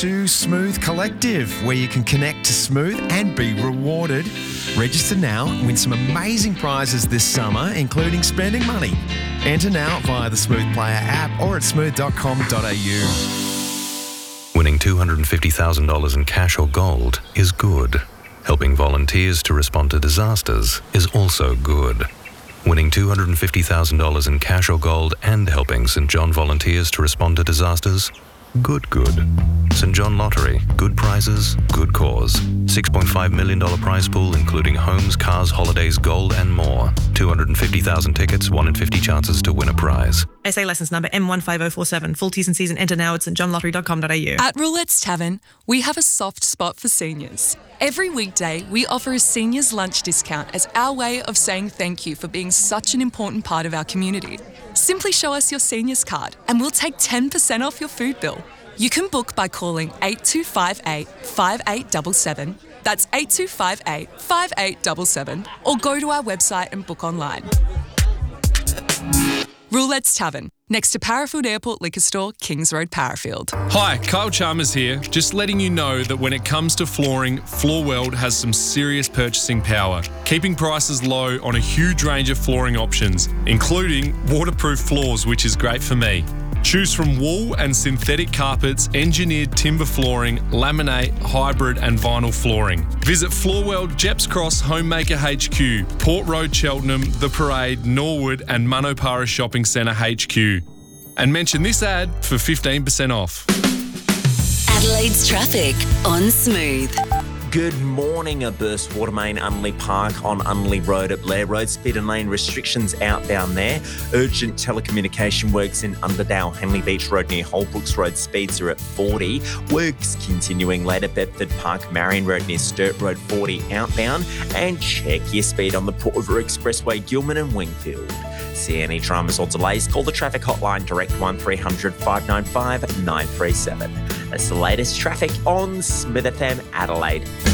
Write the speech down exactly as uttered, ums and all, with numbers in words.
to Smooth Collective, where you can connect to Smooth and be rewarded. Register now and win some amazing prizes this summer, including spending money. Enter now via the Smooth Player app or at smooth dot com dot a u. Winning two hundred fifty thousand dollars in cash or gold is good. Helping volunteers to respond to disasters is also good. Winning two hundred fifty thousand dollars in cash or gold and helping St John volunteers to respond to disasters? Good, good. St John Lottery. Good prizes, good cause. six point five million dollars prize pool including homes, cars, holidays, gold and more. two hundred fifty thousand tickets, one in fifty chances to win a prize. S A licence number M one five oh four seven. Full T's and C's and enter now at st john lottery dot com dot a u. At Roulette's Tavern, we have a soft spot for seniors. Every weekday, we offer a seniors lunch discount as our way of saying thank you for being such an important part of our community. Simply show us your seniors card and we'll take ten percent off your food bill. You can book by calling eight two five eight, five eight seven seven, that's eight two five eight, five eight seven seven, or go to our website and book online. Roulette's Tavern, next to Parafield Airport Liquor Store, Kings Road, Parafield. Hi, Kyle Chalmers here. Just letting you know that when it comes to flooring, Floorworld has some serious purchasing power, keeping prices low on a huge range of flooring options, including waterproof floors, which is great for me. Choose from wool and synthetic carpets, engineered timber flooring, laminate, hybrid and vinyl flooring. Visit Floorworld, Jeps Cross, Homemaker H Q, Port Road, Cheltenham, The Parade, Norwood and Manopara Shopping Centre H Q. And mention this ad for fifteen percent off. Adelaide's traffic on Smooth. Good morning. A burst water main, Unley Park on Unley Road at Blair Road. Speed and lane restrictions outbound there. Urgent telecommunication works in Underdale, Henley Beach Road near Holbrooks Road. Speeds are at forty. Works continuing later. Bedford Park, Marion Road near Sturt Road, forty outbound. And check your speed on the Port River Expressway, Gilman and Wingfield. See any dramas or delays? Call the traffic hotline direct one three hundred, five nine five, nine three seven. That's the latest traffic on Smith F M Adelaide.